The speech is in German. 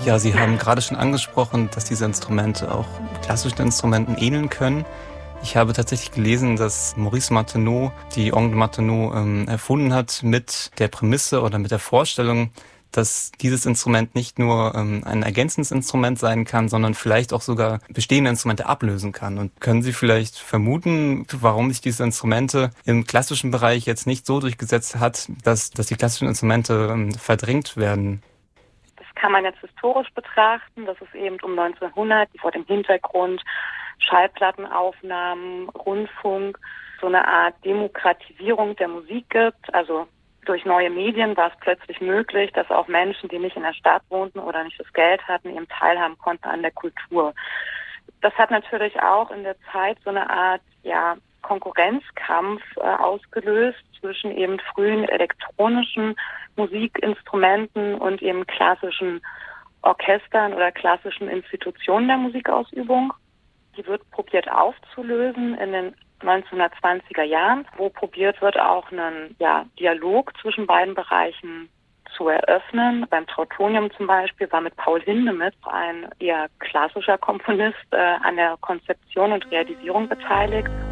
Ja, Sie haben gerade schon angesprochen, dass diese Instrumente auch klassischen Instrumenten ähneln können. Ich habe tatsächlich gelesen, dass Maurice Martineau die Orgue de Martineau erfunden hat mit der Prämisse oder mit der Vorstellung, dass dieses Instrument nicht nur ein ergänzendes Instrument sein kann, sondern vielleicht auch sogar bestehende Instrumente ablösen kann. Und können Sie vielleicht vermuten, warum sich diese Instrumente im klassischen Bereich jetzt nicht so durchgesetzt hat, dass die klassischen Instrumente verdrängt werden? Das kann man jetzt historisch betrachten. Das ist eben um 1900 vor dem Hintergrund Schallplattenaufnahmen, Rundfunk, so eine Art Demokratisierung der Musik gibt. Also durch neue Medien war es plötzlich möglich, dass auch Menschen, die nicht in der Stadt wohnten oder nicht das Geld hatten, eben teilhaben konnten an der Kultur. Das hat natürlich auch in der Zeit so eine Art Konkurrenzkampf ausgelöst zwischen eben frühen elektronischen Musikinstrumenten und eben klassischen Orchestern oder klassischen Institutionen der Musikausübung. Die wird probiert aufzulösen in den 1920er Jahren, wo probiert wird, auch einen Dialog zwischen beiden Bereichen zu eröffnen. Beim Trautonium zum Beispiel war mit Paul Hindemith, ein eher klassischer Komponist, an der Konzeption und Realisierung beteiligt.